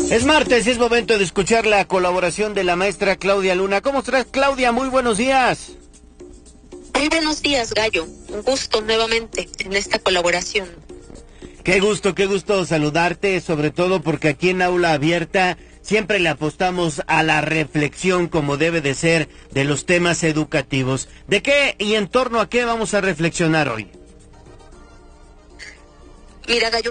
Es martes y es momento de escuchar la colaboración de la maestra Claudia Luna. ¿Cómo estás, Claudia? Muy buenos días. Muy buenos días, Gallo. Un gusto nuevamente en esta colaboración. Qué gusto saludarte, sobre todo porque aquí en Aula Abierta siempre le apostamos a la reflexión como debe de ser de los temas educativos. ¿De qué y en torno a qué vamos a reflexionar hoy? Mira, Gallo,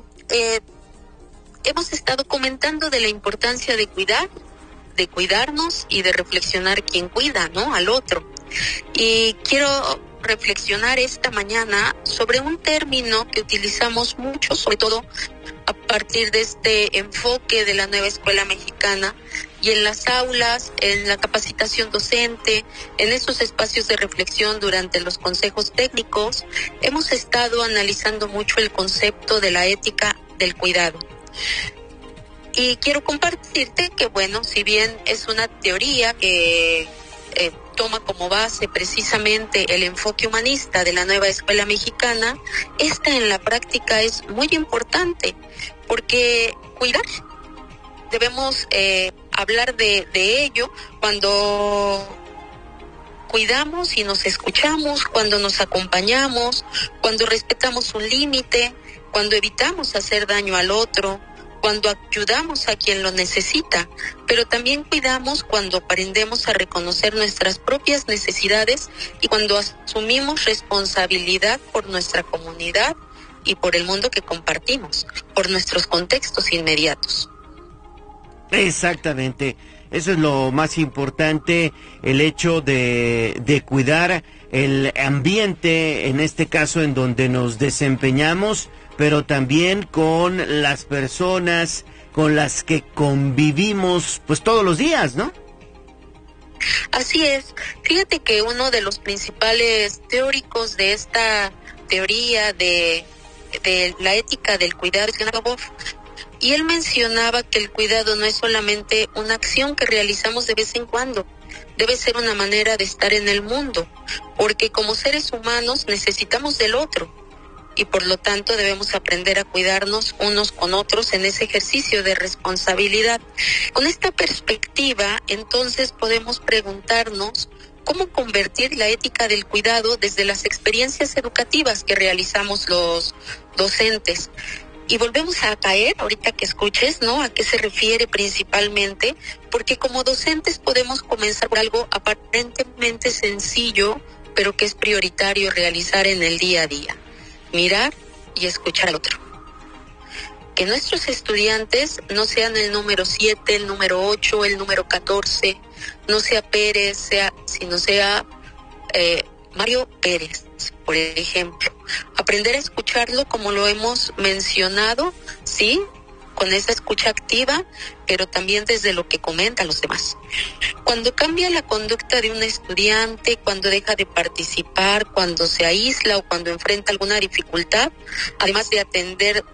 hemos estado comentando de la importancia de cuidar, de cuidarnos y de reflexionar quién cuida, ¿no? Al otro. Y quiero reflexionar esta mañana sobre un término que utilizamos mucho, sobre todo a partir de este enfoque de la nueva escuela mexicana y en las aulas, en la capacitación docente, en estos espacios de reflexión durante los consejos técnicos, hemos estado analizando mucho el concepto de la ética del cuidado. Y quiero compartirte que, bueno, si bien es una teoría que toma como base precisamente el enfoque humanista de la nueva escuela mexicana, esta en la práctica es muy importante, porque cuidar, debemos hablar de ello cuando cuidamos y nos escuchamos, cuando nos acompañamos, cuando respetamos un límite, cuando evitamos hacer daño al otro, cuando ayudamos a quien lo necesita, pero también cuidamos cuando aprendemos a reconocer nuestras propias necesidades y cuando asumimos responsabilidad por nuestra comunidad y por el mundo que compartimos, por nuestros contextos inmediatos. Exactamente, eso es lo más importante, el hecho de cuidar el ambiente, en este caso en donde nos desempeñamos, pero también con las personas con las que convivimos pues todos los días, ¿no? Así es. Fíjate que uno de los principales teóricos de esta teoría de la ética del cuidado es Nabokov, y él mencionaba que el cuidado no es solamente una acción que realizamos de vez en cuando, debe ser una manera de estar en el mundo, porque como seres humanos necesitamos del otro. Y por lo tanto debemos aprender a cuidarnos unos con otros en ese ejercicio de responsabilidad. Con esta perspectiva, entonces podemos preguntarnos cómo convertir la ética del cuidado desde las experiencias educativas que realizamos los docentes. Y volvemos a caer, ahorita que escuches, ¿no? ¿A qué se refiere principalmente? Porque como docentes podemos comenzar por algo aparentemente sencillo, pero que es prioritario realizar en el día a día. Mirar y escuchar al otro. Que nuestros estudiantes no sean el número 7, el número 8, el número 14, no sea Pérez, sino sea Mario Pérez, por ejemplo. Aprender a escucharlo como lo hemos mencionado, sí, con esa escucha activa, pero también desde lo que comentan los demás. Cuando cambia la conducta de un estudiante, cuando deja de participar, cuando se aísla o cuando enfrenta alguna dificultad, además de atender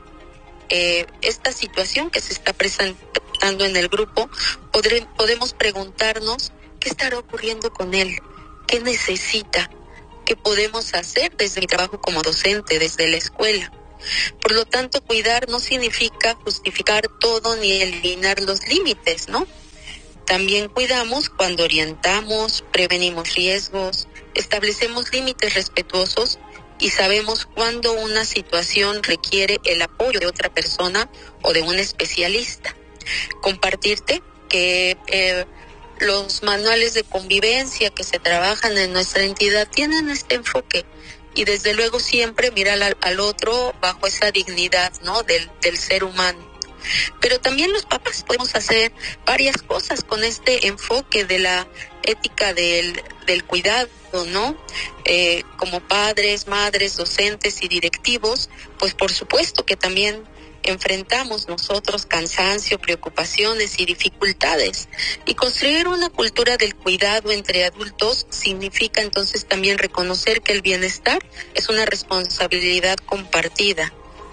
esta situación que se está presentando en el grupo, podemos preguntarnos qué estará ocurriendo con él, qué necesita, qué podemos hacer desde mi trabajo como docente, desde la escuela. Por lo tanto, cuidar no significa justificar todo ni eliminar los límites, ¿no? También cuidamos cuando orientamos, prevenimos riesgos, establecemos límites respetuosos y sabemos cuándo una situación requiere el apoyo de otra persona o de un especialista. Compartirte que los manuales de convivencia que se trabajan en nuestra entidad tienen este enfoque. Y desde luego siempre mirar al otro bajo esa dignidad, ¿no? del ser humano. Pero también los papás podemos hacer varias cosas con este enfoque de la ética del cuidado, ¿no? Como padres, madres, docentes y directivos, pues por supuesto que también enfrentamos nosotros cansancio, preocupaciones y dificultades. Y construir una cultura del cuidado entre adultos significa entonces también reconocer que el bienestar es una responsabilidad compartida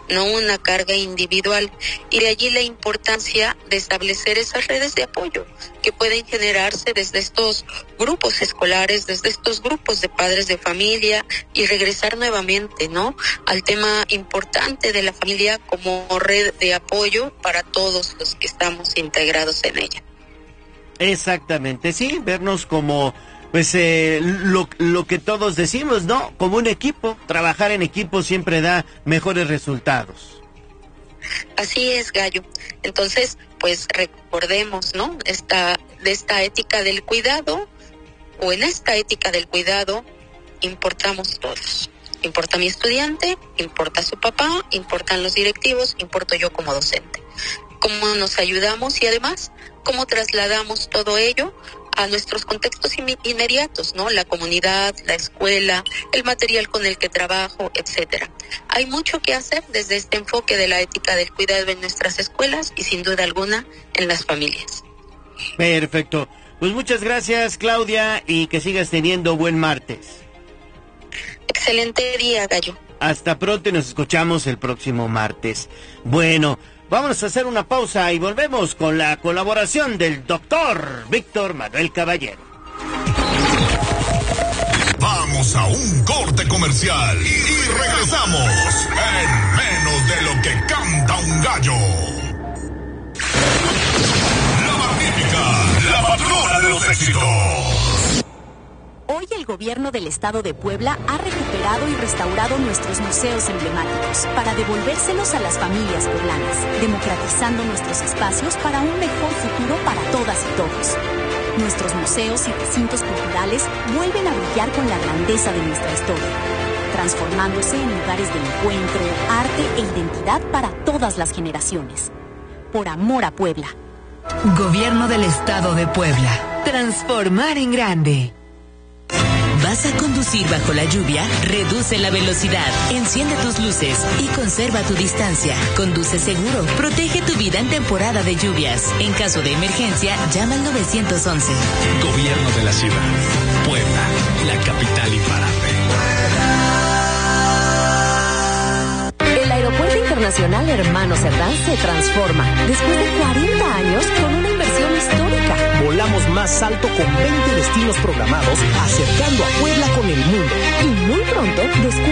no una carga individual. Y de allí la importancia de establecer esas redes de apoyo que pueden generarse desde estos grupos escolares, desde estos grupos de padres de familia, y regresar nuevamente, ¿no?, al tema importante de la familia como red de apoyo para todos los que estamos integrados en ella. Exactamente, sí, vernos como pues lo que todos decimos, ¿no? Como un equipo. Trabajar en equipo siempre da mejores resultados. Así es, Gallo. Entonces, pues recordemos, ¿no?, de esta ética del cuidado, o en esta ética del cuidado importamos todos. Importa mi estudiante, importa su papá, importan los directivos, importo yo como docente. Cómo nos ayudamos y además cómo trasladamos todo ello a nuestros contextos inmediatos, ¿no? La comunidad, la escuela, el material con el que trabajo, etcétera. Hay mucho que hacer desde este enfoque de la ética del cuidado en nuestras escuelas y sin duda alguna en las familias. Perfecto. Pues muchas gracias, Claudia, y que sigas teniendo buen martes. Excelente día, Gallo. Hasta pronto y nos escuchamos el próximo martes. Bueno, vámonos a hacer una pausa y volvemos con la colaboración del doctor Víctor Manuel Caballero. Vamos a un corte comercial y regresamos en menos de lo que canta un gallo. La Magnífica, la patrona de los éxitos. Hoy el gobierno del estado de Puebla ha recuperado y restaurado nuestros museos emblemáticos para devolvérselos a las familias poblanas, democratizando nuestros espacios para un mejor futuro para todas y todos. Nuestros museos y recintos culturales vuelven a brillar con la grandeza de nuestra historia, transformándose en lugares de encuentro, arte e identidad para todas las generaciones. Por amor a Puebla. Gobierno del estado de Puebla. Transformar en grande. ¿Vas a conducir bajo la lluvia? Reduce la velocidad, enciende tus luces y conserva tu distancia. Conduce seguro, protege tu vida en temporada de lluvias. En caso de emergencia, llama al 911. Gobierno de la ciudad. Puebla, la capital imparable. El Aeropuerto Internacional Hermano Cerdán se transforma después de 40 años con una inversión histórica. Volamos más alto con 20 destinos programados, acercando a Puebla con el mundo. Y muy pronto